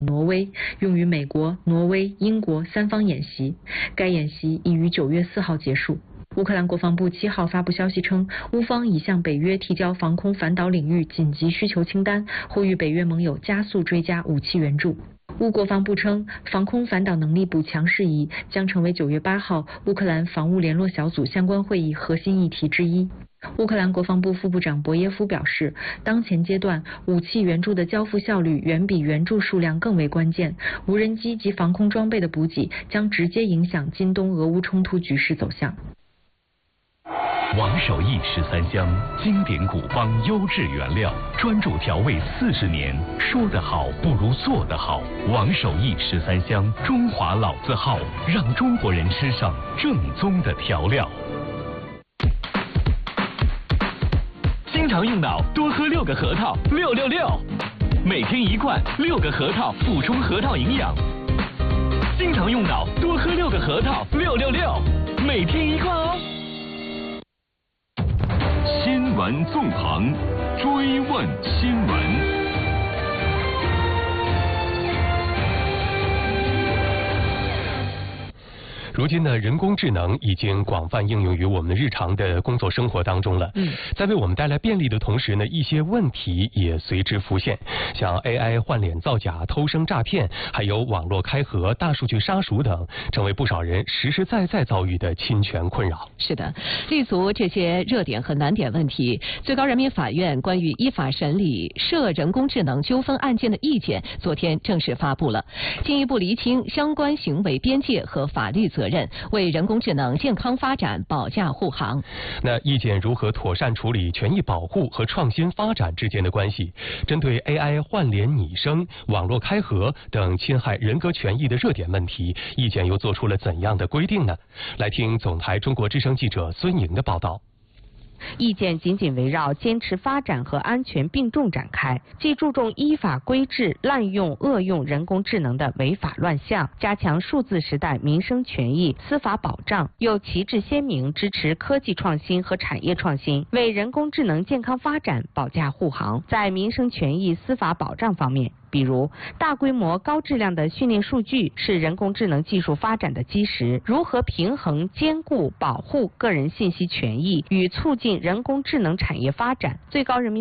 挪威，用于美国、挪威、英国3方演习。该演习已于9月4号结束。乌克兰国防部7号发布消息称，乌方已向北约提交防空反导领域紧急需求清单，呼吁北约盟友加速追加武器援助。乌国防部称，防空反导能力补强事宜将成为9月8号乌克兰防务联络小组相关会议核心议题之一。乌克兰国防部副部长博耶夫表示，当前阶段武器援助的交付效率远比援助数量更为关键，无人机及防空装备的补给将直接影响今冬俄乌冲突局势走向。 王守义13香，经典古方，优质原料，专注调味40年。说得好不如做得好。王守义13香，中华老字号，让中国人吃上正宗的调料。经常用脑，多喝6个核桃，666，每天1罐，6个核桃补充核桃营养。经常用脑，多喝6个核桃，666，每天1罐哦。新闻纵横，追问新闻。 如今呢，人工智能已经广泛应用于我们日常的工作生活当中了。在为我们带来便利的同时呢，一些问题也随之浮现，像 AI 换脸造假、偷生诈骗，还有网络开盒、大数据杀熟等，成为不少人实实在在遭遇的侵权困扰。 是的，立足这些热点和难点问题，最高人民法院关于依法审理涉人工智能纠纷案件的意见昨天正式发布了，进一步厘清相关行为边界和法律责任，为人工智能健康发展保驾护航。 那意见如何妥善处理权益保护和创新发展之间的关系？针对 AI 换脸拟声、网络开盒等侵害人格权益的热点问题，意见又做出了怎样的规定呢？来听总台中国之声记者孙莹的报道。 意见紧紧围绕坚持发展和安全并重展开，既注重依法规制滥用恶用人工智能的违法乱象，加强数字时代民生权益司法保障，又旗帜鲜明支持科技创新和产业创新，为人工智能健康发展保驾护航。在民生权益司法保障方面，比如大规模高质量的训练数据是人工智能技术发展的基石，如何平衡兼顾保护个人信息权益与促进人工智能产业发展，最高人民